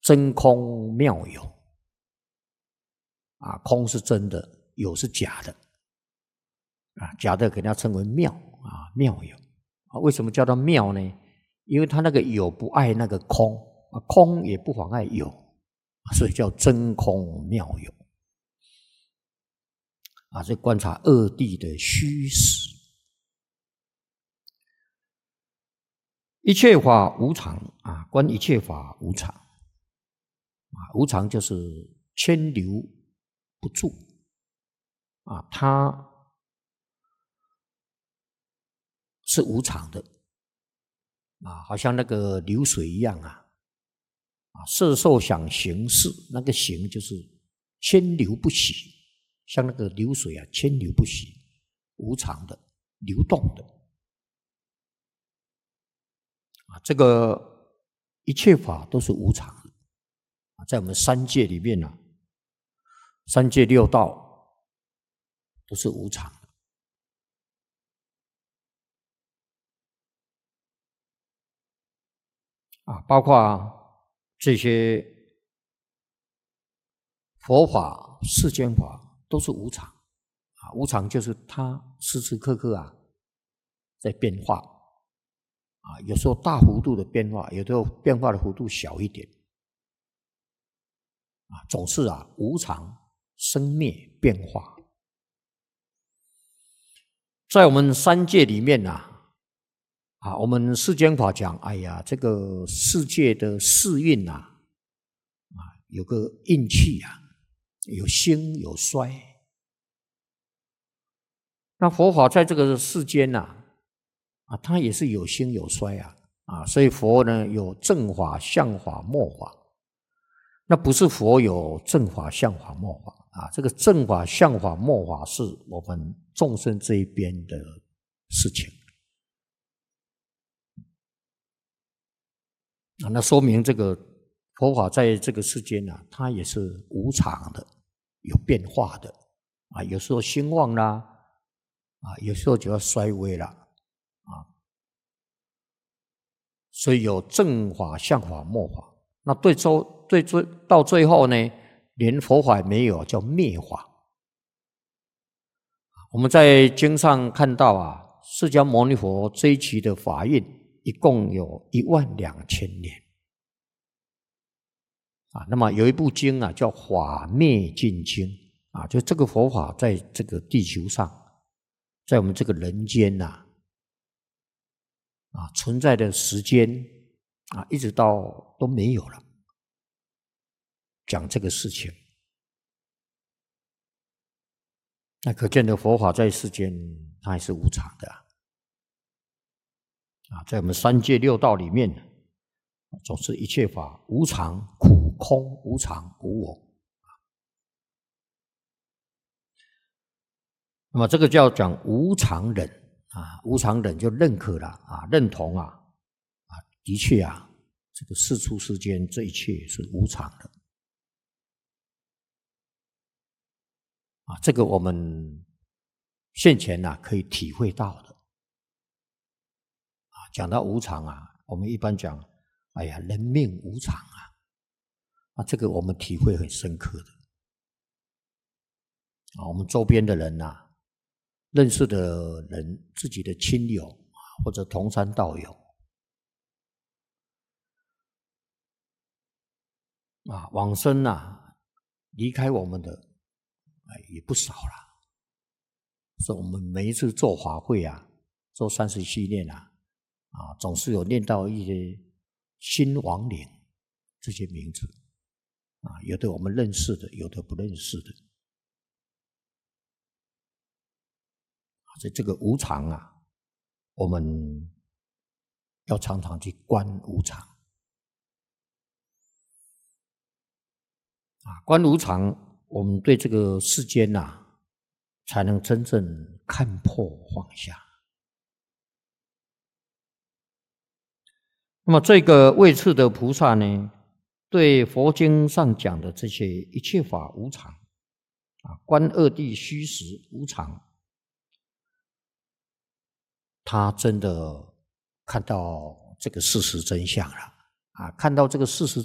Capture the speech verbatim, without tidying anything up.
真空妙有啊，空是真的，有是假的啊，假的给它称为妙啊，妙有啊。为什么叫它妙呢？因为它那个有不碍那个空啊，空也不妨碍有，所以叫真空妙有啊。这观察二谛的虚实，一切法无常啊，观一切法无常啊，无常就是牵留不住啊，它是无常的啊，好像那个流水一样啊，啊，色受想行识，那个行就是牵流不息，像那个流水啊，牵流不息，无常的，流动的啊，这个一切法都是无常的啊，在我们三界里面啊，三界六道都是无常的啊，包括这些佛法、世间法都是无常啊，无常就是它时时刻刻啊在变化啊，有时候大幅度的变化，有时候变化的幅度小一点啊，总是啊无常生灭变化。在我们三界里面啊，啊，我们世间法讲，哎呀，这个世界的世运啊，啊，有个运气啊，有兴有衰。那佛法在这个世间呐、啊，啊，它也是有兴有衰啊，啊，所以佛呢有正法、相法、末法。那不是佛有正法、相法、末法啊，这个正法、相法、末法是我们众生这一边的事情啊。那说明这个佛法在这个世间啊，它也是无常的，有变化的啊，有时候兴旺啦，啊，有时候就要衰微了啊。所以有正法、相法、末法。那对周。最最到最后呢，连佛法没有，叫灭法。我们在经上看到啊，释迦牟尼佛这一期的法运一共有一万两千年啊。那么有一部经啊，叫《法灭尽经》啊，就这个佛法在这个地球上，在我们这个人间呐、啊，啊存在的时间啊，一直到都没有了。讲这个事情，那可见的佛法在世间它还是无常的啊！啊，在我们三界六道里面，总是一切法无常、苦、空、无常、无我。那么这个叫讲无常忍啊，无常忍就认可了啊，认同啊，啊，的确啊，这个世出世间这一切是无常的。啊，这个我们现前呐、啊、可以体会到的。啊，讲到无常啊，我们一般讲，哎呀，人命无常啊，啊，这个我们体会很深刻的。啊，我们周边的人呐、啊，认识的人，自己的亲友或者同参道友，啊，往生呐、啊，离开我们的，哎，也不少了。所以我们每一次做法会啊，做三十系列啊，啊，总是有念到一些新亡灵这些名字啊，有的我们认识的，有的不认识的。所以这个无常啊，我们要常常去观无常啊，观无常，我们对这个世间呐、啊，才能真正看破放下。那么这个位次的菩萨呢，对佛经上讲的这些一切法无常啊，观二谛虚实无常，他真的看到这个事实真相了啊，看到这个事实